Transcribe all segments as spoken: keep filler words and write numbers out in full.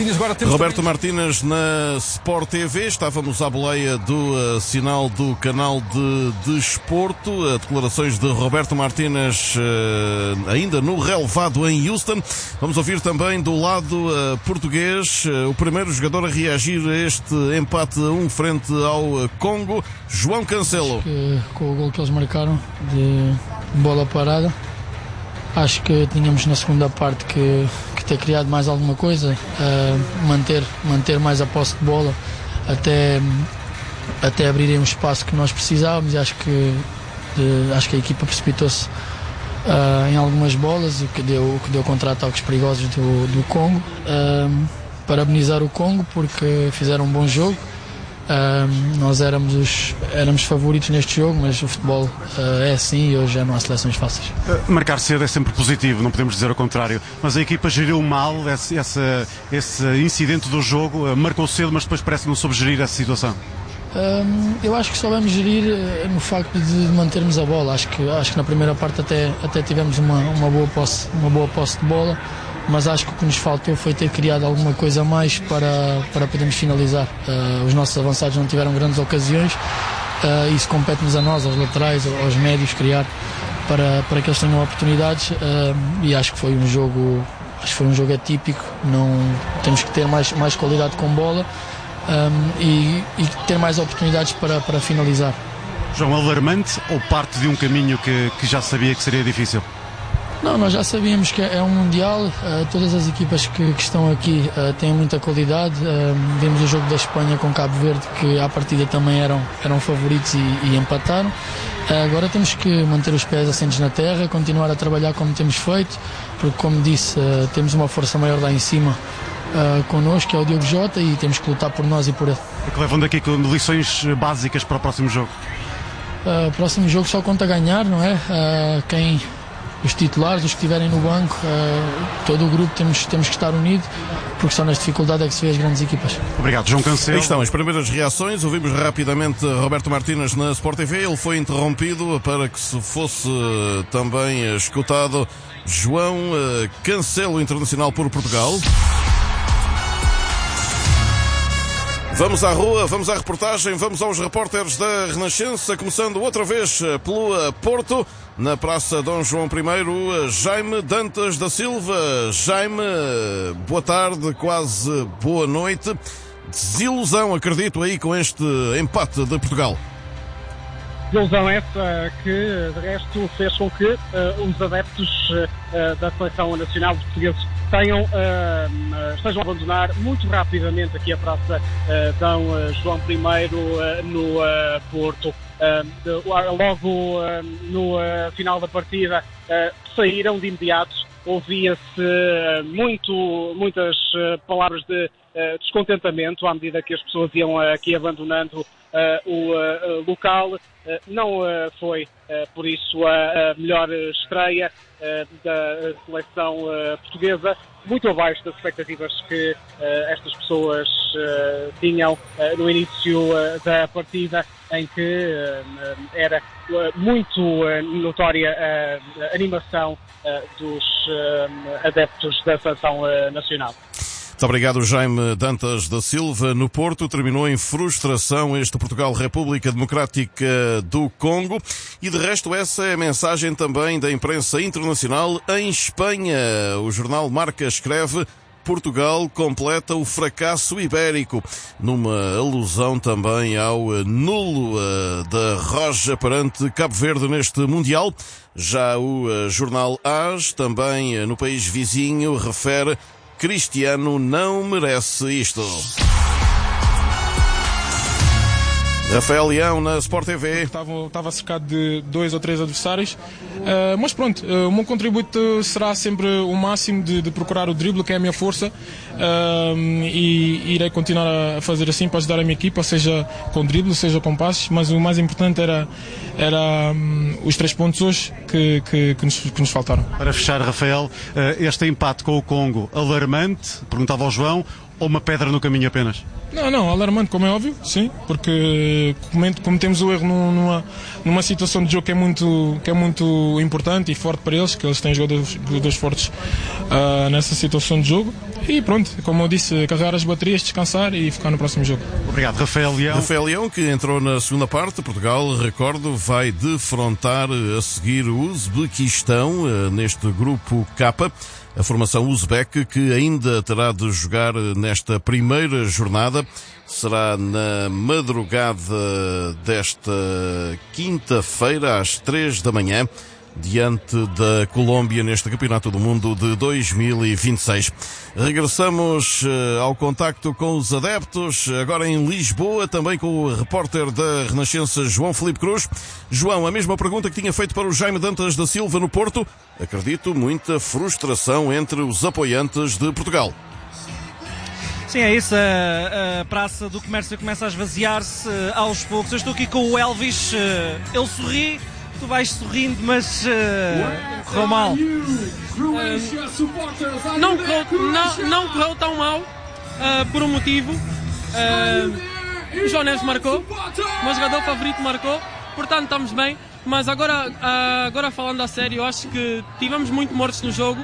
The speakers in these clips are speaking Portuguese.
Martínez. Agora temos Roberto também... Martínez na Sport T V. Estávamos à boleia do uh, sinal do canal de desporto. Uh, declarações de Roberto Martínez uh, ainda no relevado em Houston. Vamos ouvir também do lado uh, português uh, o primeiro jogador a reagir a este empate a um frente ao uh, Congo, João Cancelo. Que, com o gol que eles marcaram de bola parada, acho que tínhamos na segunda parte que, que ter criado mais alguma coisa, uh, manter, manter mais a posse de bola até, até abrirem um espaço que nós precisávamos, e acho que, de, acho que a equipa precipitou-se uh, em algumas bolas, o que deu, o que deu contra-ataques perigosos do, do Congo. Uh, parabenizar o Congo porque fizeram um bom jogo. Uh, nós éramos, os, éramos favoritos neste jogo, mas o futebol uh, é assim e hoje já não há seleções fáceis. Uh, marcar cedo é sempre positivo, não podemos dizer o contrário, mas a equipa geriu mal esse, esse, esse incidente do jogo, uh, marcou cedo, mas depois parece não soube gerir essa situação. Uh, eu acho que soubemos gerir uh, no facto de mantermos a bola. Acho que, acho que na primeira parte até, até tivemos uma, uma, boa posse, uma boa posse de bola, mas acho que o que nos faltou foi ter criado alguma coisa a mais para, para podermos finalizar. Uh, os nossos avançados não tiveram grandes ocasiões, uh, isso compete-nos a nós, aos laterais, aos médios, criar para, para que eles tenham oportunidades, uh, e acho que foi um jogo, acho que foi um jogo atípico. Não, temos que ter mais, mais qualidade com bola, um, e, e ter mais oportunidades para, para finalizar. João, alarmante ou parte de um caminho que, que já sabia que seria difícil? Não, nós já sabíamos que é um Mundial, uh, todas as equipas que, que estão aqui uh, têm muita qualidade. Uh, vimos o jogo da Espanha com Cabo Verde, que à partida também eram, eram favoritos e, e empataram. Uh, agora temos que manter os pés assentes na terra, continuar a trabalhar como temos feito, porque, como disse, uh, temos uma força maior lá em cima uh, connosco, que é o Diogo Jota, e temos que lutar por nós e por ele. O que levam daqui com lições básicas para o próximo jogo? O uh, próximo jogo só conta ganhar, não é? Uh, quem... Os titulares, os que estiverem no banco, uh, todo o grupo temos, temos que estar unido, porque só nas dificuldades é que se vê as grandes equipas. Obrigado, João Cancelo. Aí estão as primeiras reações. Ouvimos rapidamente Roberto Martínez na Sport T V. Ele foi interrompido para que se fosse uh, também escutado João uh, Cancelo, internacional por Portugal. Vamos à rua, vamos à reportagem, vamos aos repórteres da Renascença, começando outra vez pelo Porto, na Praça Dom João I, Jaime Dantas da Silva. Jaime, boa tarde, quase boa noite. Desilusão, acredito, aí com este empate de Portugal. Desilusão essa que, de resto, fez com que uh, os adeptos uh, da Seleção Nacional dos Portugueses tenham, uh, uh, estejam a abandonar muito rapidamente aqui a Praça uh, Dom uh, João I uh, no uh, Porto. Uh, de, uh, logo uh, no uh, final da partida uh, saíram de imediato. Ouvia-se uh, muito, muitas uh, palavras de uh, descontentamento à medida que as pessoas iam uh, aqui abandonando uh, o uh, local. Uh, não uh, foi, uh, por isso, a, a melhor estreia uh, da seleção uh, portuguesa, muito abaixo das expectativas que uh, estas pessoas uh, tinham uh, no início uh, da partida, em que uh, era uh, muito uh, notória a animação uh, dos uh, adeptos da seleção uh, nacional. Muito obrigado, Jaime Dantas da Silva. No Porto terminou em frustração este Portugal-República Democrática do Congo, e de resto essa é a mensagem também da imprensa internacional em Espanha. O jornal Marca escreve: Portugal completa o fracasso ibérico, numa alusão também ao nulo uh, da Roja perante Cabo Verde neste Mundial. Já o uh, jornal AS, também uh, no país vizinho, refere: Cristiano não merece isto. Rafael Leão na Sport T V. Estava, estava cercado de dois ou três adversários, uh, mas pronto, uh, o meu contributo será sempre o máximo de, de procurar o drible, que é a minha força, uh, e irei continuar a fazer assim para ajudar a minha equipa, seja com drible, seja com passes, mas o mais importante era, era um, os três pontos hoje que, que, que, nos, que nos faltaram. Para fechar, Rafael, uh, este empate com o Congo, alarmante, perguntava ao João, ou uma pedra no caminho apenas? Não, não, alarmante, como é óbvio, sim, porque cometemos o erro numa, numa situação de jogo que é, muito, que é muito importante e forte para eles, que eles têm jogadores, jogadores fortes uh, nessa situação de jogo. E pronto, como eu disse, carregar as baterias, descansar e ficar no próximo jogo. Obrigado, Rafael Leão. Rafael Leão, que entrou na segunda parte. Portugal, recordo, vai defrontar a seguir o Uzbequistão neste grupo K. A formação uzbek, que ainda terá de jogar nesta primeira jornada, será na madrugada desta quinta-feira, às três da manhã, diante da Colômbia neste Campeonato do Mundo de dois mil e vinte e seis. Regressamos ao contacto com os adeptos, agora em Lisboa, também com o repórter da Renascença, João Filipe Cruz. João, a mesma pergunta que tinha feito para o Jaime Dantas da Silva no Porto. Acredito, muita frustração entre os apoiantes de Portugal. Sim, é isso. A, a Praça do Comércio começa a esvaziar-se aos poucos. Eu estou aqui com o Elvis. Ele sorri. Tu vais sorrindo, mas uh, correu mal. Uh, não, correu, não, não correu tão mal, uh, por um motivo. Uh, o João Neves marcou, o meu jogador favorito marcou, portanto estamos bem. Mas agora, uh, agora falando a sério, eu acho que tivemos muito mortos no jogo.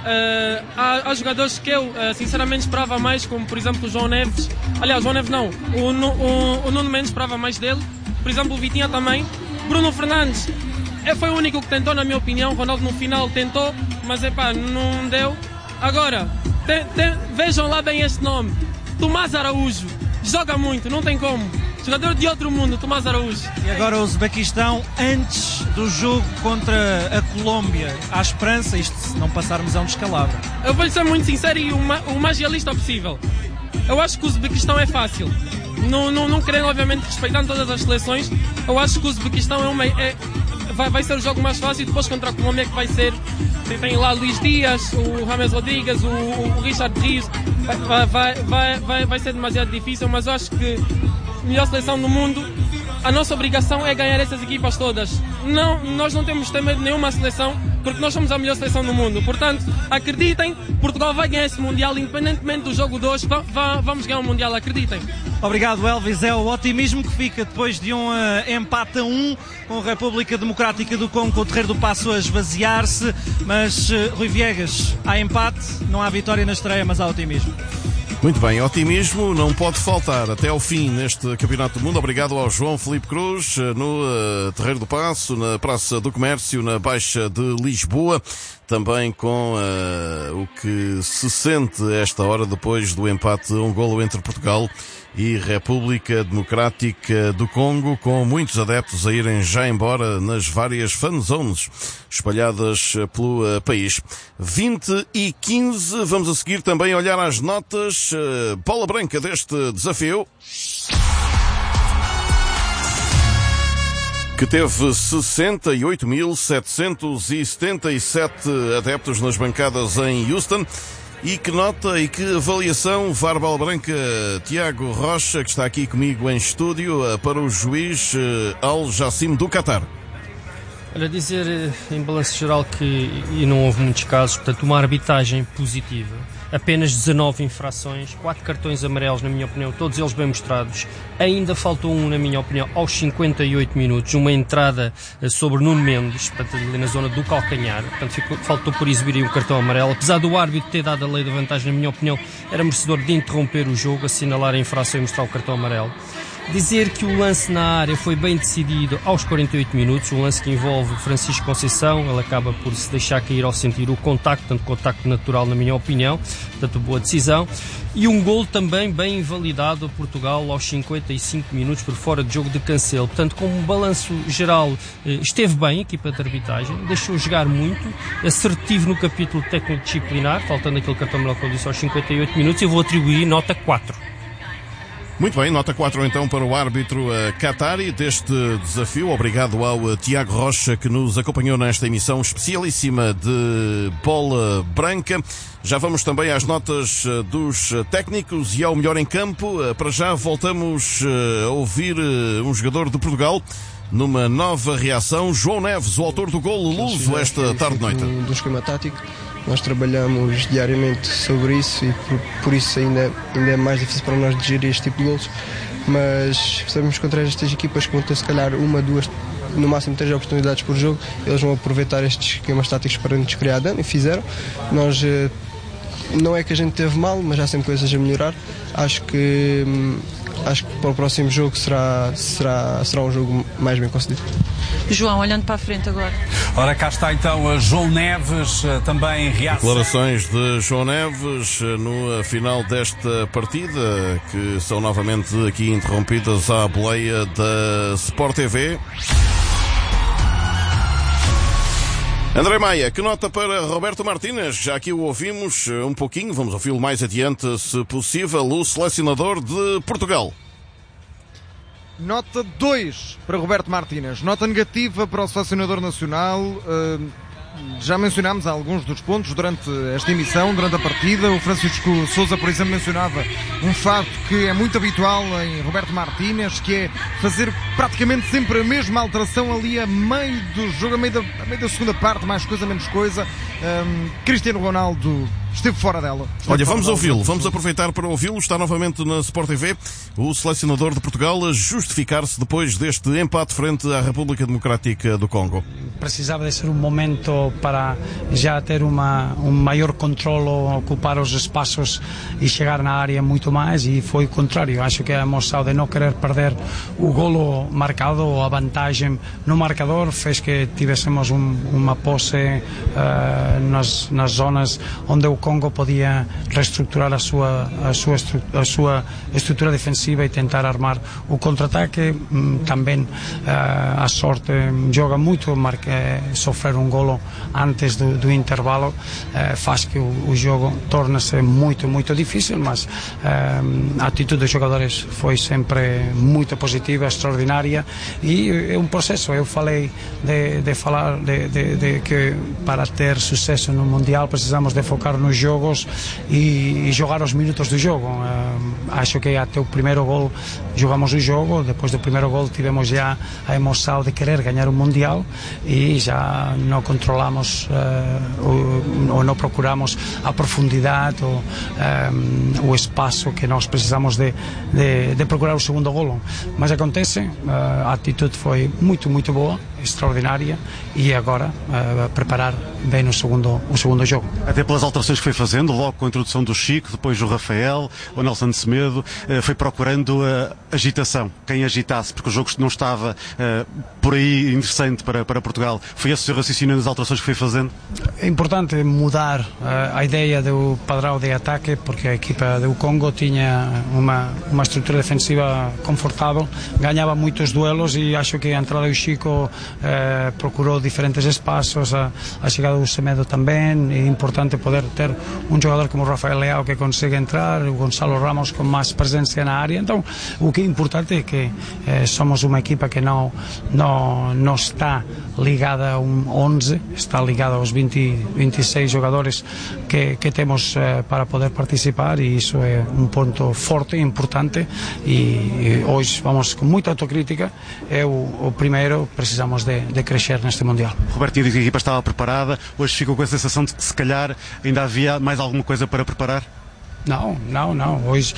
Uh, há, há jogadores que eu uh, sinceramente esperava mais, como por exemplo o João Neves. Aliás, o João Neves não, o, o, o Nuno Mendes esperava mais dele. Por exemplo, o Vitinha também. Bruno Fernandes foi o único que tentou, na minha opinião. Ronaldo no final tentou, mas epá, não deu. Agora, te, te, vejam lá bem este nome: Tomás Araújo. Joga muito, não tem como. Jogador de outro mundo, Tomás Araújo. E agora o Uzbequistão, antes do jogo contra a Colômbia. Há esperança, isto se não passarmos é um descalabro. Eu vou-lhe ser muito sincero e o, o mais realista possível. Eu acho que o Uzbequistão é fácil. Não, não, não querendo, obviamente, respeitando todas as seleções, eu acho que o Uzbequistão é uma, é, vai, vai ser o jogo mais fácil. Depois contra a Colômbia, que vai ser, tem lá Luís Dias, o James Rodrigues, o, o Richard Rios, vai, vai, vai, vai, vai ser demasiado difícil, mas eu acho que a melhor seleção do mundo, a nossa obrigação é ganhar essas equipas todas. Não, nós não temos tema de nenhuma seleção, porque nós somos a melhor seleção do mundo. Portanto, acreditem, Portugal vai ganhar esse Mundial, independentemente do jogo de hoje, va, va, vamos ganhar o Mundial, acreditem. Obrigado, Elvis. É o otimismo que fica depois de um uh, empate a um com a República Democrática do Congo, com o Terreiro do Paço a esvaziar-se. Mas, uh, Rui Viegas, há empate, não há vitória na estreia, mas há otimismo. Muito bem, otimismo não pode faltar até ao fim neste Campeonato do Mundo. Obrigado ao João Filipe Cruz, no uh, Terreiro do Paço, na Praça do Comércio, na Baixa de Lisboa. Também com uh, o que se sente esta hora depois do empate a um golo entre Portugal e República Democrática do Congo, com muitos adeptos a irem já embora nas várias fanzones espalhadas pelo uh, país. vinte e quinze, vamos a seguir também olhar às notas. Uh, bola branca deste desafio, que teve sessenta e oito mil setecentos e setenta e sete adeptos nas bancadas em Houston. E que nota e que avaliação, V A R Bola Branca, Tiago Rocha, que está aqui comigo em estúdio, para o juiz Al Jassim do Qatar? Olha, dizer em balanço geral que, e não houve muitos casos, portanto, uma arbitragem positiva. Apenas dezanove infrações, quatro cartões amarelos, na minha opinião, todos eles bem mostrados. Ainda faltou um, na minha opinião, aos cinquenta e oito minutos, uma entrada sobre Nuno Mendes, portanto, ali na zona do calcanhar. Portanto, ficou, faltou por exibir aí um cartão amarelo. Apesar do árbitro ter dado a lei da vantagem, na minha opinião, era merecedor de interromper o jogo, assinalar a infração e mostrar o cartão amarelo. Dizer que o lance na área foi bem decidido aos quarenta e oito minutos, um lance que envolve Francisco Conceição. Ele acaba por se deixar cair ao sentir o contacto, tanto contacto natural, na minha opinião, portanto, boa decisão. E um gol também bem invalidado a Portugal aos cinquenta e cinco minutos por fora de jogo de Cancelo. Portanto, como um balanço geral, esteve bem a equipa de arbitragem, deixou jogar muito, assertivo no capítulo técnico disciplinar, faltando aquele cartão amarelo que eu disse aos cinquenta e oito minutos, eu vou atribuir nota quatro. Muito bem, nota quatro então para o árbitro uh, Qatari deste desafio. Obrigado ao uh, Tiago Rocha, que nos acompanhou nesta emissão especialíssima de Bola Branca. Já vamos também às notas uh, dos uh, técnicos e ao melhor em campo. Uh, para já voltamos uh, a ouvir uh, um jogador de Portugal numa nova reação. João Neves, o autor do golo luso esta tarde-noite. Do esquema tático. nós trabalhamos diariamente sobre isso e por, por isso ainda, ainda é mais difícil para nós digerir este tipo de golos, mas sabemos que contra estas equipas que vão ter se calhar uma, duas, no máximo três oportunidades por jogo, eles vão aproveitar estes esquemas táticos para nos criar dano, e fizeram. Nós, não é que a gente teve mal, mas há sempre coisas a melhorar. Acho que acho que para o próximo jogo será, será, será um jogo mais bem concedido. João, olhando para a frente agora. Ora, cá está então João Neves, também reação. Declarações de João Neves no final desta partida, que são novamente aqui interrompidas à boleia da Sport T V. André Maia, que nota para Roberto Martínez? Já aqui o ouvimos um pouquinho, vamos ouvi-lo mais adiante, se possível, o selecionador de Portugal. Nota dois para Roberto Martínez. Nota negativa para o selecionador nacional. Uh, já mencionámos alguns dos pontos durante esta emissão, durante a partida. O Francisco Sousa, por exemplo, mencionava um fato que é muito habitual em Roberto Martínez, que é fazer praticamente sempre a mesma alteração ali a meio do jogo, a meio da, a meio da segunda parte, mais coisa, menos coisa. Um, Cristiano Ronaldo esteve fora dela. Esteve Olha, fora vamos dela. ouvi-lo, vamos aproveitar para ouvi-lo. Está novamente na Sport T V o selecionador de Portugal a justificar-se depois deste empate frente à República Democrática do Congo. Precisava de ser um momento para já ter uma, um maior controle, ocupar os espaços e chegar na área muito mais, e foi o contrário. Acho que a emoção de não querer perder o golo marcado ou a vantagem no marcador fez que tivéssemos um, uma posse uh, nas, nas zonas onde o Congo podia reestruturar a sua, a sua, a sua estrutura defensiva e tentar armar o contra-ataque. Também uh, a sorte joga muito, marca, sofrer um golo antes do, do intervalo uh, faz que o, o jogo torne-se muito, muito difícil, mas uh, a atitude dos jogadores foi sempre muito positiva, extraordinária, e é um processo. Eu falei de, de falar de, de, de que para ter sucesso no Mundial precisamos de focar nos jogos e, e jogar os minutos do jogo. Uh, acho que até o primeiro gol jogamos o jogo, depois do primeiro gol tivemos já a emoção de querer ganhar o Mundial e já não controlamos uh, ou, ou não procuramos a profundidade ou um, o espaço que nós precisamos de, de, de procurar o segundo golo. Mas acontece, uh, a atitude foi muito, muito boa, extraordinária, e agora uh, preparar bem o segundo, o segundo jogo. Até pelas alterações que foi fazendo, logo com a introdução do Chico, depois o Rafael, o Nelson Semedo, uh, foi procurando a uh, agitação, quem agitasse, porque o jogo não estava uh, por aí interessante para, para Portugal. Foi esse o seu raciocínio das alterações que foi fazendo? É importante mudar uh, a ideia do padrão de ataque, porque a equipa do Congo tinha uma, uma estrutura defensiva confortável, ganhava muitos duelos, e acho que a entrada do Chico uh, procurou diferentes espaços, a, a chegada do Semedo também. É importante poder ter um jogador como o Rafael Leao que consegue entrar, o Gonçalo Ramos com mais presença na área. Então, o que é importante é que eh, somos uma equipa que não, não, não está ligada a um onze, está ligada aos vinte, vinte e seis jogadores que, que temos eh, para poder participar, e isso é um ponto forte e importante, e, e hoje vamos com muita autocrítica. É o, o primeiro, precisamos de, de crescer neste Mundial. Roberto tinha dito que a equipa estava preparada, hoje ficou com a sensação de que se calhar ainda havia mais alguma coisa para preparar? Não, não, não. Hoje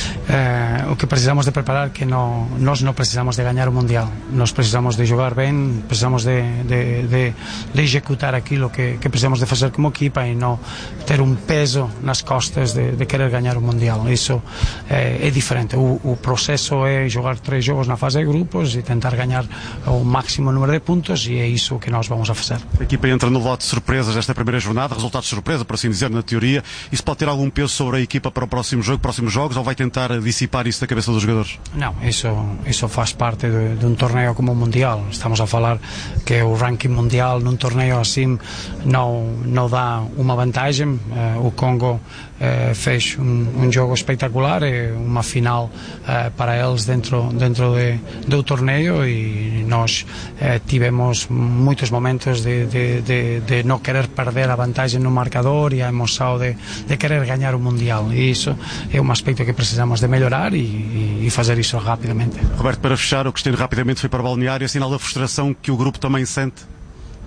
eh, o que precisamos de preparar, que não, nós não precisamos de ganhar o Mundial. Nós precisamos de jogar bem, precisamos de, de, de, de executar aquilo que, que precisamos de fazer como equipa, e não ter um peso nas costas de, de querer ganhar o Mundial. Isso eh, é diferente. O, o processo é jogar três jogos na fase de grupos e tentar ganhar o máximo número de pontos, e é isso que nós vamos a fazer. A equipa entra no lote de surpresas desta primeira jornada, resultados de surpresa, por assim dizer, na teoria. Isso pode ter algum peso sobre a equipa para o próximo jogo, próximos jogos, ou vai tentar dissipar isso da cabeça dos jogadores? Não, isso, isso faz parte de, de um torneio como o Mundial. Estamos a falar que o ranking mundial num torneio assim não, não dá uma vantagem. Uh, o Congo uh, fez um, um jogo espetacular, é uma final uh, para eles dentro, dentro de, do torneio, e nós uh, tivemos muitos momentos de, de, de, de não querer perder a vantagem no marcador e a emoção de, de querer ganhar o Mundial. E isso é um aspecto que precisamos de melhorar e, e fazer isso rapidamente. Roberto, para fechar, o Cristiano rapidamente foi para o balneário, é sinal da frustração que o grupo também sente?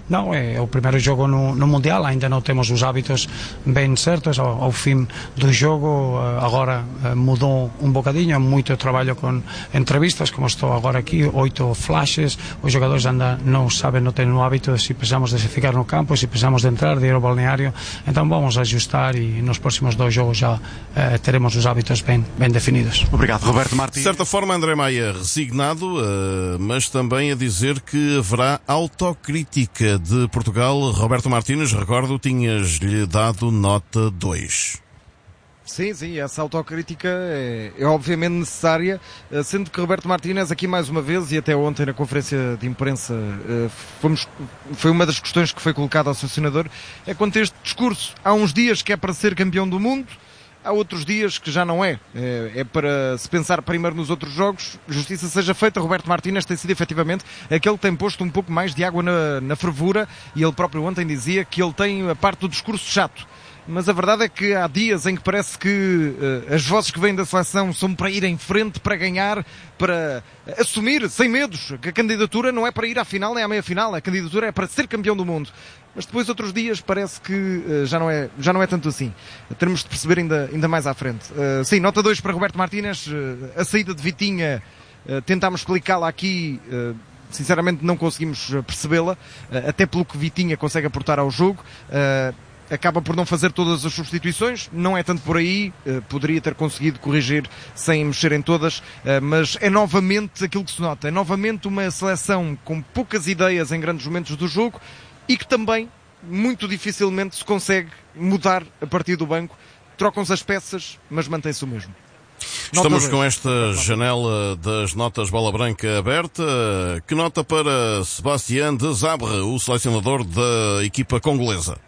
Não, é o primeiro jogo no, no Mundial, ainda não temos os hábitos bem certos ao, ao fim do jogo. Agora mudou um bocadinho, muito trabalho com entrevistas, como estou agora aqui, oito flashes, os jogadores ainda não sabem, não têm o hábito se precisamos de ficar no campo, se precisamos de entrar, de ir ao balneário, então vamos ajustar e nos próximos dois jogos já eh, teremos os hábitos bem, bem definidos. Obrigado, Roberto Martins. De certa forma, André Maia resignado, uh, mas também a dizer que haverá autocrítica de Portugal. Roberto Martins, recordo, tinhas-lhe dado nota dois. Sim, sim, essa autocrítica é, é obviamente necessária, sendo que Roberto Martínez, aqui mais uma vez, e até ontem na conferência de imprensa, fomos, foi uma das questões que foi colocada ao selecionador, é quanto a este discurso. Há uns dias que é para ser campeão do mundo, há outros dias que já não é. É, é para se pensar primeiro nos outros jogos, justiça seja feita. Roberto Martínez tem sido efetivamente aquele que tem posto um pouco mais de água na, na fervura, e ele próprio ontem dizia que ele tem a parte do discurso chato. Mas a verdade é que há dias em que parece que uh, as vozes que vêm da seleção são para ir em frente, para ganhar, para assumir, sem medos, que a candidatura não é para ir à final nem à meia-final, a candidatura é para ser campeão do mundo. Mas depois outros dias parece que uh, já, não é, já não é tanto assim. Teremos de perceber ainda, ainda mais à frente. Uh, sim, nota dois para Roberto Martínez. Uh, a saída de Vitinha, uh, tentámos explicá-la aqui, uh, sinceramente não conseguimos percebê-la, uh, até pelo que Vitinha consegue aportar ao jogo. Uh, acaba por não fazer todas as substituições, não é tanto por aí, uh, poderia ter conseguido corrigir sem mexer em todas, uh, mas é novamente aquilo que se nota, é novamente uma seleção com poucas ideias em grandes momentos do jogo e que também muito dificilmente se consegue mudar a partir do banco. Trocam-se as peças, mas mantém-se o mesmo. Nota Estamos dois. com esta janela das notas bola branca aberta. Que nota para Sébastien Desabre, o selecionador da equipa congolesa?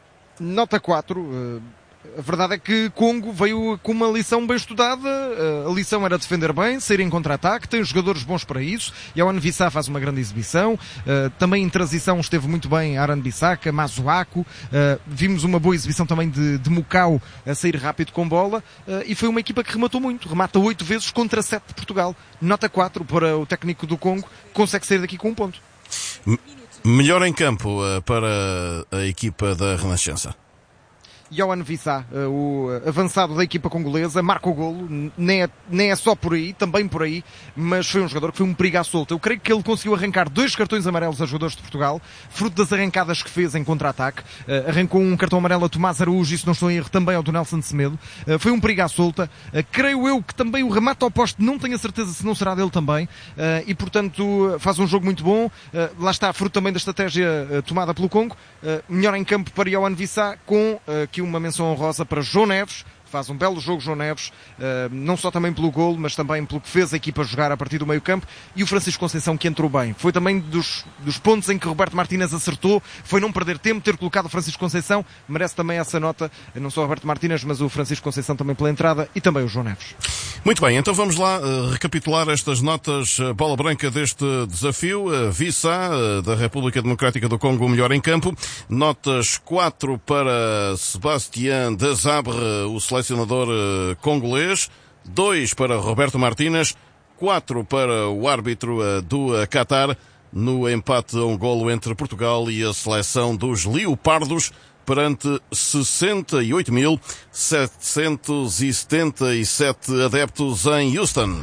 Nota quatro. A verdade é que Congo veio com uma lição bem estudada. A lição era defender bem, sair em contra-ataque, tem jogadores bons para isso. Yohan Wissa faz uma grande exibição. Também em transição esteve muito bem Aran Bissaka, Masuaku. Vimos uma boa exibição também de, de Mukau a sair rápido com bola. E foi uma equipa que rematou muito. Remata oito vezes contra sete de Portugal. Nota quatro para o técnico do Congo. Consegue sair daqui com um ponto. Melhor em campo para a equipa da Renascença? Yohan Wissa, o avançado da equipa congolesa, marca o golo, nem é, nem é só por aí, também por aí, mas foi um jogador que foi um perigo à solta. Eu creio que ele conseguiu arrancar dois cartões amarelos a jogadores de Portugal, fruto das arrancadas que fez em contra-ataque. Uh, arrancou um cartão amarelo a Tomás Araújo, isso não estou em erro, também ao do Nelson Semedo. Uh, foi um perigo à solta. Uh, creio eu que também o remate ao poste, não tenho a certeza se não será dele também, uh, e portanto faz um jogo muito bom. Uh, lá está, fruto também da estratégia uh, tomada pelo Congo. Uh, melhor em campo para Yohan Wissa, com uh, que uma menção honrosa para João Neves. Faz um belo jogo João Neves, uh, não só também pelo golo, mas também pelo que fez a equipa jogar a partir do meio campo, e o Francisco Conceição que entrou bem. Foi também dos, dos pontos em que Roberto Martínez acertou, foi não perder tempo, ter colocado o Francisco Conceição, merece também essa nota, não só o Roberto Martínez, mas o Francisco Conceição também pela entrada, e também o João Neves. Muito bem, então vamos lá uh, recapitular estas notas uh, bola branca deste desafio. Uh, Wissa, uh, da República Democrática do Congo, melhor em campo. Notas quatro para Sébastien Desabre, o selecionador uh, congolês. dois para Roberto Martínez. quatro para o árbitro uh, do uh, Qatar, no empate a um golo entre Portugal e a seleção dos Leopardos, perante sessenta e oito mil setecentos e setenta e sete adeptos em Houston.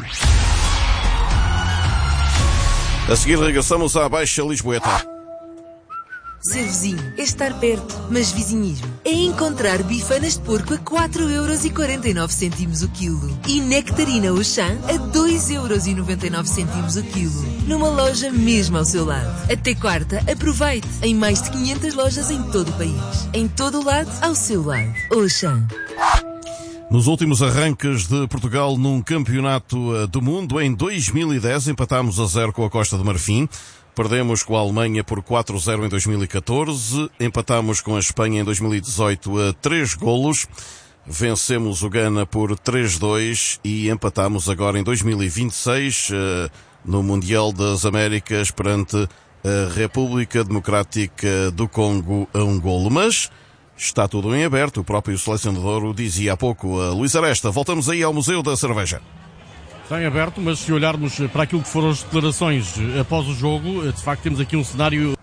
A seguir regressamos à Baixa Lisboeta. Ser vizinho é estar perto, mas vizinhismo é encontrar bifanas de porco a quatro euros e quarenta e nove cêntimos o quilo e nectarina Auchan a dois euros e noventa e nove cêntimos o quilo, numa loja mesmo ao seu lado. Até quarta, aproveite, em mais de quinhentas lojas em todo o país. Em todo o lado, ao seu lado. Auchan. Nos últimos arranques de Portugal num campeonato do mundo, em dois mil e dez empatámos a zero com a Costa do Marfim. Perdemos com a Alemanha por quatro a zero em dois mil e catorze, empatámos com a Espanha em dois mil e dezoito a três golos, vencemos o Ghana por três a dois e empatámos agora em dois mil e vinte e seis no Mundial das Américas perante a República Democrática do Congo a um golo. Mas está tudo em aberto, o próprio selecionador o dizia há pouco. A Luís Aresta, voltamos aí ao Museu da Cerveja. Está em aberto, mas se olharmos para aquilo que foram as declarações após o jogo, de facto temos aqui um cenário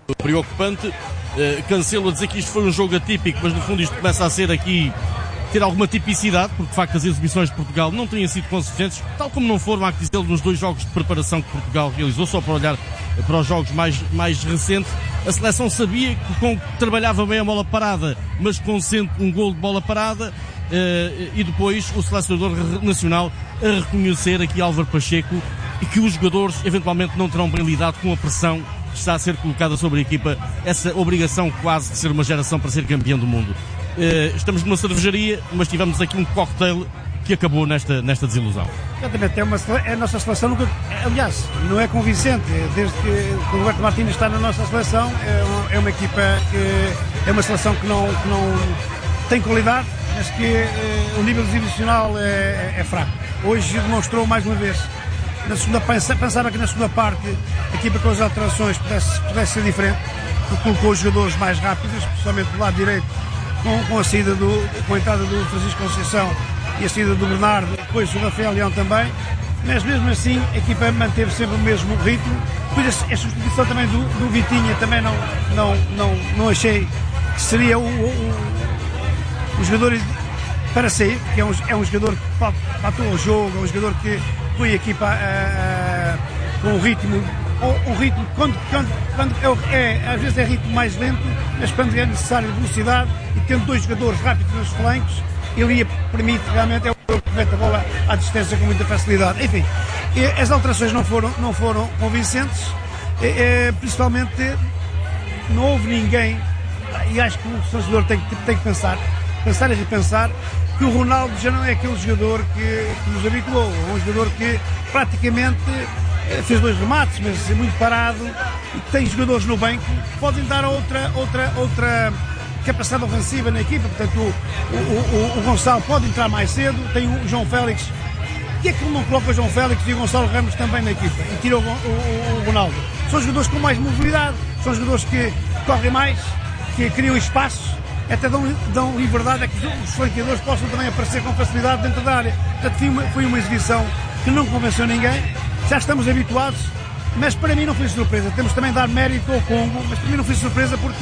preocupante. Uh, Cancelo a dizer que isto foi um jogo atípico, mas no fundo isto começa a ser aqui, ter alguma tipicidade, porque de facto as exibições de Portugal não têm sido consistentes, tal como não foram, há que dizer, nos dois jogos de preparação que Portugal realizou, só para olhar para os jogos mais, mais recentes. A seleção sabia que com, trabalhava bem a bola parada, mas consente um gol de bola parada, uh, e depois o selecionador nacional a reconhecer aqui Álvaro Pacheco e que os jogadores eventualmente não terão bem lidado com a pressão que está a ser colocada sobre a equipa, essa obrigação quase de ser uma geração para ser campeão do mundo. Uh, estamos numa cervejaria, mas tivemos aqui um cocktail que acabou nesta, nesta desilusão. Exatamente, é, uma, é a nossa seleção, nunca, aliás, não é convincente. Desde que o Roberto Martínez está na nossa seleção, é uma, é uma equipa que é uma seleção que não, que não tem qualidade, mas que é, o nível exibicional é, é fraco. Hoje demonstrou mais uma vez. Na segunda, pensava que na segunda parte a equipa com as alterações pudesse, pudesse ser diferente, porque colocou os jogadores mais rápidos, especialmente do lado direito, com, com, a, saída do, com a entrada do Francisco Conceição e a saída do Bernardo, depois o Rafael Leão também, mas mesmo assim a equipa manteve sempre o mesmo ritmo. Depois a, a substituição também do, do Vitinha também não, não, não, não achei que seria o, o, o jogador para sair, porque é um, é um jogador que patou ao jogo, é um jogador que põe a equipa uh, com um ritmo, um, um ritmo quando, quando, quando é, é, às vezes é ritmo mais lento, mas quando é necessário velocidade e tendo dois jogadores rápidos nos flancos, ele ia, permite realmente, é o que mete a bola à distância com muita facilidade. Enfim, as alterações não foram, não foram convincentes, é, é, principalmente não houve ninguém, e acho que o selecionador tem, tem que pensar, pensar e repensar, que o Ronaldo já não é aquele jogador que, que nos habituou, é um jogador que praticamente fez dois remates, mas é muito parado, e tem jogadores no banco que podem dar outra, outra, outra capacidade ofensiva na equipa. Portanto, o, o, o, o Gonçalo pode entrar mais cedo, tem o João Félix, e é que não coloca o João Félix e o Gonçalo Ramos também na equipa, e tira o, o, o, o Ronaldo. São jogadores com mais mobilidade, são jogadores que correm mais, que criam espaços, até dão, dão liberdade a que os flanqueadores possam também aparecer com facilidade dentro da área. Portanto, foi uma, foi uma exibição que não convenceu ninguém, já estamos habituados, mas para mim não foi surpresa. Temos também de dar mérito ao Congo, mas para mim não foi surpresa porque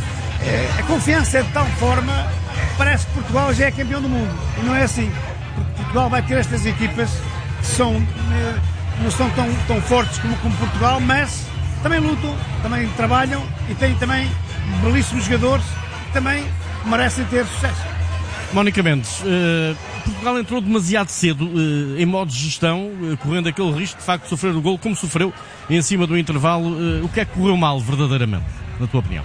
é, a confiança é de tal forma que parece que Portugal já é campeão do mundo, e não é assim. Porque Portugal vai ter estas equipas que são, não são tão, tão fortes como, como Portugal, mas também lutam, também trabalham e têm também belíssimos jogadores que também merecem ter sucesso. Mónica Mendes, uh, Portugal entrou demasiado cedo uh, em modo de gestão, uh, correndo aquele risco de facto de sofrer o gol como sofreu em cima do intervalo. Uh, o que é que correu mal verdadeiramente, na tua opinião?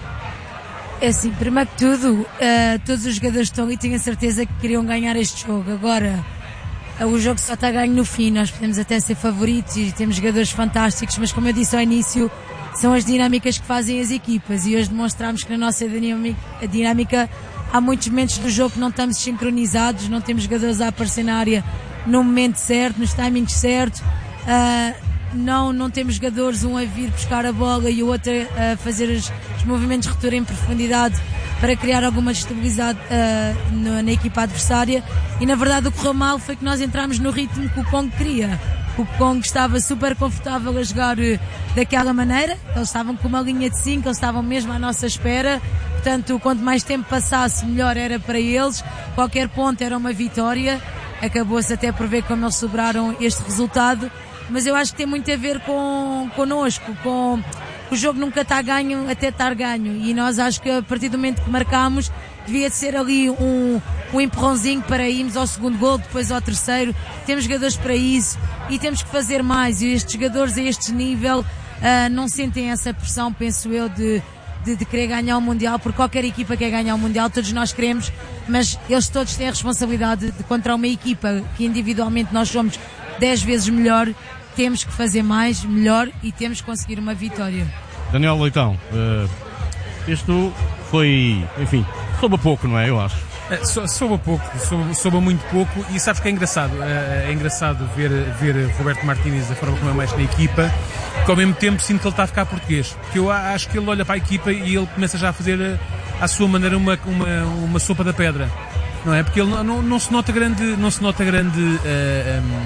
É assim, primeiro que tudo, uh, todos os jogadores estão ali, tenho a certeza que queriam ganhar este jogo. Agora, uh, o jogo só está ganho no fim, nós podemos até ser favoritos e temos jogadores fantásticos, mas como eu disse ao início, são as dinâmicas que fazem as equipas, e hoje demonstramos que na nossa dinâmica, a dinâmica há muitos momentos do jogo que não estamos sincronizados, não temos jogadores a aparecer na área no momento certo, nos timings certos, uh, não, não temos jogadores, um a vir buscar a bola e o outro a fazer os, os movimentos de ruptura em profundidade para criar alguma destabilidade uh, na, na equipa adversária, e na verdade o que correu mal foi que nós entramos no ritmo que o Congo queria. O Congo estava super confortável a jogar uh, daquela maneira, eles estavam com uma linha de cinco, eles estavam mesmo à nossa espera, portanto quanto mais tempo passasse melhor era para eles, qualquer ponto era uma vitória, acabou-se até por ver como eles sobraram este resultado, mas eu acho que tem muito a ver com connosco, com o jogo nunca está ganho até estar ganho, e nós acho que a partir do momento que marcámos devia ser ali um, um empurrãozinho para irmos ao segundo gol, depois ao terceiro. Temos jogadores para isso e temos que fazer mais, e estes jogadores a este nível uh, não sentem essa pressão, penso eu, de, de, de querer ganhar o Mundial, porque qualquer equipa quer ganhar o Mundial, todos nós queremos, mas eles todos têm a responsabilidade de, de contra uma equipa que individualmente nós somos dez vezes melhor, temos que fazer mais, melhor, e temos que conseguir uma vitória. Daniel Leitão, uh, isto foi, enfim, soube pouco, não é? Eu acho. É, sou, soube pouco, soube, soube muito pouco, e sabes que é engraçado, é, é engraçado ver, ver Roberto Martínez da forma como é mais na equipa, que ao mesmo tempo sinto que ele está a ficar português, porque eu acho que ele olha para a equipa e ele começa já a fazer à sua maneira uma, uma, uma sopa da pedra, não é? Porque ele não, não, não se nota grande, não se nota grande uh, um,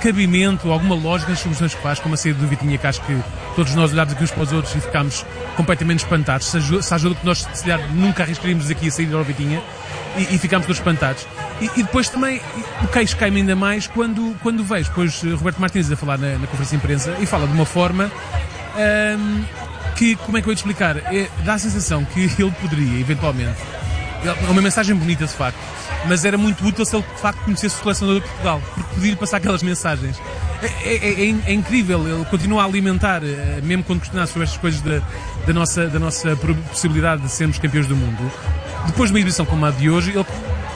cabimento, alguma lógica nas soluções que faz, como a saída do Vitinha, que acho que todos nós olhámos aqui uns para os outros e ficámos completamente espantados. Se ajuda, se ajuda que nós, se calhar, nunca arriscaríamos aqui a sair ao Vitinha e, e ficámos todos espantados. E, e depois também, o queixo cai-me ainda mais quando, quando vejo depois Roberto Martínez a falar na, na conferência de imprensa e fala de uma forma hum, que, como é que eu ia te explicar? É, dá a sensação que ele poderia, eventualmente, é uma mensagem bonita de facto, mas era muito útil se ele de facto conhecesse o selecionador de Portugal, porque podia passar aquelas mensagens. É, é, é, é incrível, ele continua a alimentar, mesmo quando questionado sobre estas coisas da, da, nossa, da nossa possibilidade de sermos campeões do mundo. Depois de uma exibição como a de hoje, ele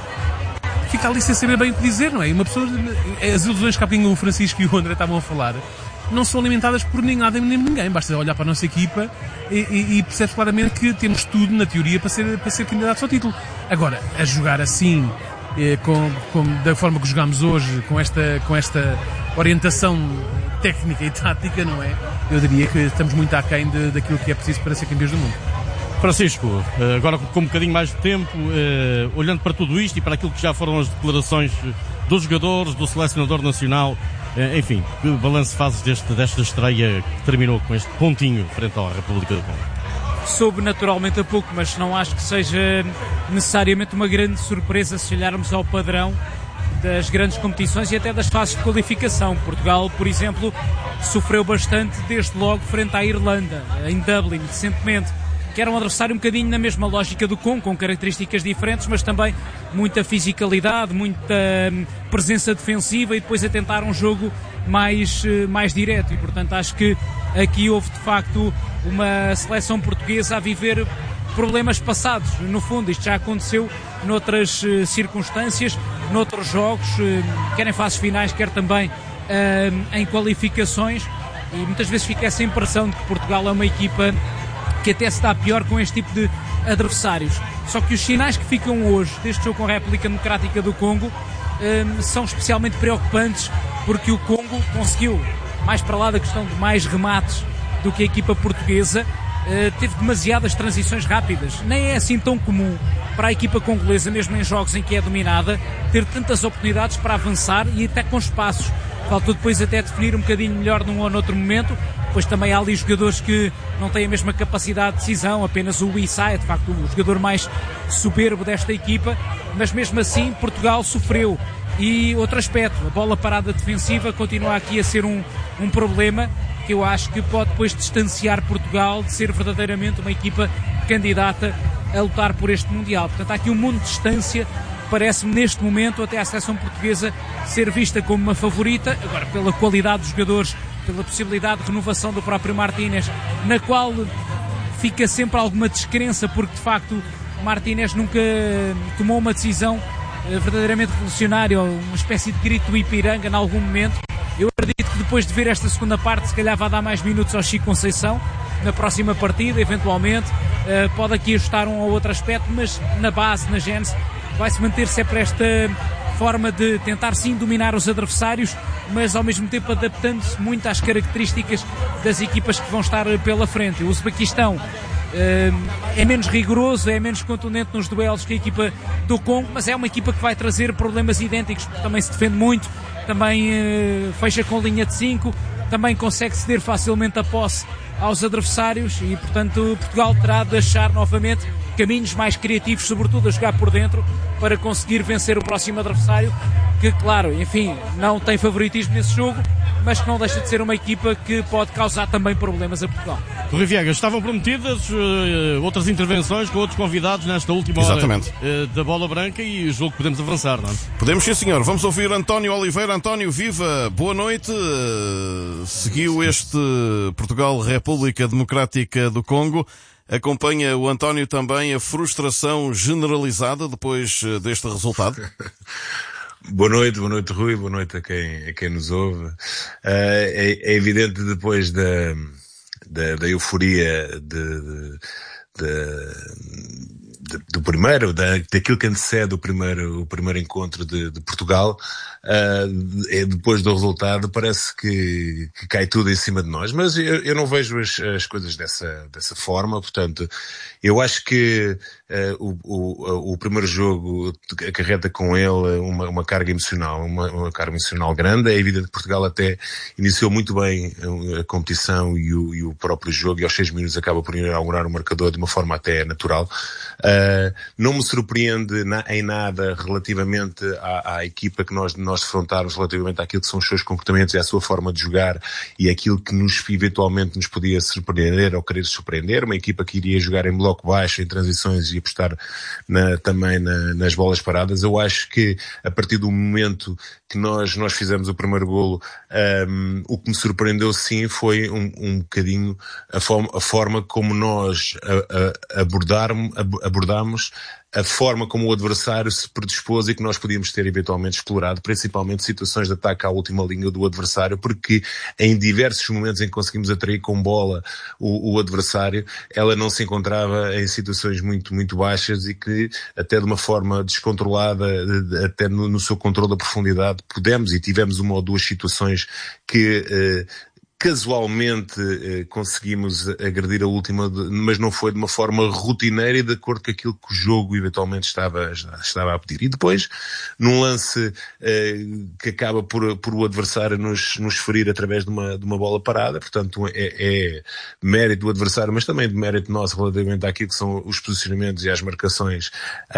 fica ali sem saber bem o que dizer, não é? Uma pessoa, as ilusões que há bocadinho o Francisco e o André estavam a falar não são alimentadas por nem nada nem ninguém. Basta olhar para a nossa equipa e, e, e percebe claramente que temos tudo, na teoria, para ser, para ser candidatos ao título. Agora, a jogar assim, eh, com, com, da forma que jogamos hoje, com esta, com esta orientação técnica e tática, não é? Eu diria que estamos muito aquém de, daquilo que é preciso para ser campeões do mundo. Francisco, agora com um bocadinho mais de tempo, eh, olhando para tudo isto e para aquilo que já foram as declarações dos jogadores, do selecionador nacional, eh, enfim, que balanço fazes deste, desta estreia que terminou com este pontinho frente à República do Congo? Soube naturalmente a pouco, mas não acho que seja necessariamente uma grande surpresa se olharmos ao padrão das grandes competições e até das fases de qualificação. Portugal, por exemplo, sofreu bastante desde logo frente à Irlanda, em Dublin, recentemente, que era um adversário um bocadinho na mesma lógica do Congo, com características diferentes, mas também muita fisicalidade, muita presença defensiva e depois a tentar um jogo mais, mais direto. E, portanto, acho que aqui houve, de facto, uma seleção portuguesa a viver problemas passados. No fundo, isto já aconteceu noutras uh, circunstâncias, noutros jogos, uh, quer em fases finais, quer também uh, em qualificações. E muitas vezes fica essa impressão de que Portugal é uma equipa que até se dá pior com este tipo de adversários. Só que os sinais que ficam hoje deste jogo com a República Democrática do Congo um, são especialmente preocupantes, porque o Congo conseguiu, mais para lá da questão de mais remates do que a equipa portuguesa, uh, teve demasiadas transições rápidas. Nem é assim tão comum para a equipa congolesa, mesmo em jogos em que é dominada, ter tantas oportunidades para avançar e até com espaços. Faltou depois até definir um bocadinho melhor num ou noutro momento. Pois também há ali jogadores que não têm a mesma capacidade de decisão, apenas o Issa é de facto o jogador mais soberbo desta equipa, mas mesmo assim Portugal sofreu. E outro aspecto, a bola parada defensiva continua aqui a ser um, um problema que eu acho que pode depois distanciar Portugal de ser verdadeiramente uma equipa candidata a lutar por este Mundial. Portanto, há aqui um mundo de distância. Parece-me neste momento até a seleção portuguesa ser vista como uma favorita, agora pela qualidade dos jogadores, pela possibilidade de renovação do próprio Martínez, na qual fica sempre alguma descrença, porque de facto Martínez nunca tomou uma decisão verdadeiramente revolucionária, ou uma espécie de grito do Ipiranga em algum momento. Eu acredito que depois de ver esta segunda parte, se calhar vai dar mais minutos ao Chico Conceição na próxima partida, eventualmente pode aqui ajustar um ou outro aspecto, mas na base, na gênese, vai-se manter sempre esta forma de tentar sim dominar os adversários, mas ao mesmo tempo adaptando-se muito às características das equipas que vão estar pela frente. O Uzbequistão uh, é menos rigoroso, é menos contundente nos duelos que a equipa do Congo, mas é uma equipa que vai trazer problemas idênticos, porque também se defende muito, também uh, fecha com linha de cinco, também consegue ceder facilmente a posse aos adversários e, portanto, Portugal terá de achar novamente caminhos mais criativos, sobretudo a jogar por dentro, para conseguir vencer o próximo adversário, que, claro, enfim, não tem favoritismo nesse jogo, mas que não deixa de ser uma equipa que pode causar também problemas a Portugal. Rui Viegas, estavam prometidas uh, outras intervenções com outros convidados nesta última hora uh, da Bola Branca e o jogo podemos avançar, não é? Podemos, sim, senhor. Vamos ouvir António Oliveira. António, viva, boa noite. Uh, seguiu este Portugal República Democrática do Congo. Acompanha o António também a frustração generalizada depois deste resultado? Boa noite, boa noite Rui, boa noite a quem, a quem nos ouve. Uh, é, é evidente depois da, da, da euforia de, de, de, de, do primeiro, da, daquilo que antecede o primeiro, o primeiro encontro de, de Portugal, uh, depois do resultado, parece que, que cai tudo em cima de nós. Mas eu, eu não vejo as, as coisas dessa, dessa forma, portanto, eu acho que uh, o, o, o primeiro jogo acarreta com ele uma, uma carga emocional, uma, uma carga emocional grande. É evidente que Portugal até iniciou muito bem a, a competição e o, e o próprio jogo, e aos seis minutos acaba por inaugurar o marcador de uma forma até natural. Uh, não me surpreende na, em nada relativamente à, à equipa que nós, nós defrontarmos, relativamente àquilo que são os seus comportamentos e à sua forma de jogar e aquilo que nos eventualmente nos podia surpreender ou querer surpreender. Uma equipa que iria jogar em bloco baixo, em transições e apostar na, também na, nas bolas paradas. Eu acho que a partir do momento que nós, nós fizemos o primeiro golo, um, o que me surpreendeu sim foi um, um bocadinho a forma, a forma como nós a, a abordarmos, abordámos a forma como o adversário se predispôs e que nós podíamos ter eventualmente explorado, principalmente situações de ataque à última linha do adversário, porque em diversos momentos em que conseguimos atrair com bola o, o adversário, ela não se encontrava em situações muito, muito baixas e que até de uma forma descontrolada, até no, no seu controle da profundidade, pudemos e tivemos uma ou duas situações que eh, casualmente eh, conseguimos agredir a última, de, mas não foi de uma forma rotineira e de acordo com aquilo que o jogo eventualmente estava, estava a pedir. E depois, num lance eh, que acaba por, por o adversário nos, nos ferir através de uma, de uma bola parada, portanto é, é mérito do adversário, mas também de mérito nosso relativamente àquilo que são os posicionamentos e às marcações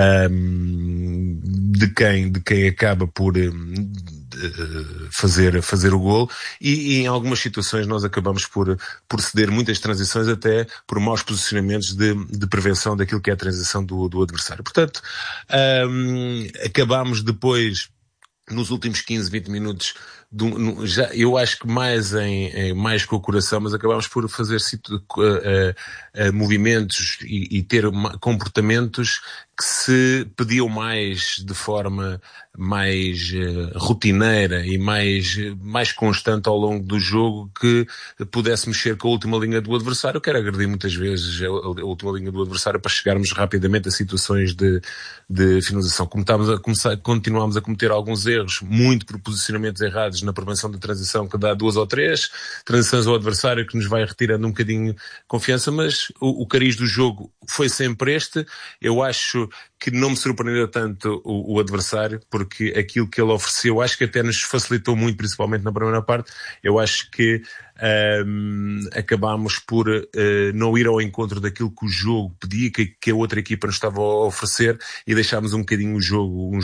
um, de, quem, de quem acaba por um, fazer, fazer o golo e, e em algumas situações nós acabamos por, por ceder muitas transições até por maus posicionamentos de, de prevenção daquilo que é a transição do, do adversário. Portanto, um, acabamos depois, nos últimos quinze, vinte minutos, do, já, eu acho que mais em, em mais com o coração, mas acabámos por fazer situ, uh, uh, uh, movimentos e, e ter comportamentos que se pediam mais de forma mais uh, rotineira e mais, mais constante ao longo do jogo, que pudesse mexer com a última linha do adversário. Eu quero agredir muitas vezes a, a última linha do adversário para chegarmos rapidamente a situações de, de finalização. Como estávamos a começar, continuámos a cometer alguns erros, muito por posicionamentos errados na prevenção da transição, que dá duas ou três transições ao adversário, que nos vai retirando um bocadinho confiança, mas o, o cariz do jogo foi sempre este. Eu acho que não me surpreendeu tanto o, o adversário, porque aquilo que ele ofereceu, acho que até nos facilitou muito, principalmente na primeira parte. Eu acho que um, acabámos por uh, não ir ao encontro daquilo que o jogo pedia, que, que a outra equipa nos estava a oferecer, e deixámos um bocadinho o jogo, um